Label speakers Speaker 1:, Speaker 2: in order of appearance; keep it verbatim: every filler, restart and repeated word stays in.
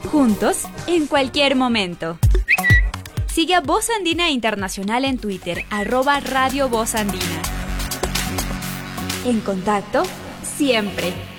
Speaker 1: juntos en cualquier momento. Sigue a Voz Andina Internacional en Twitter, arroba Radio Voz Andina. En contacto, siempre.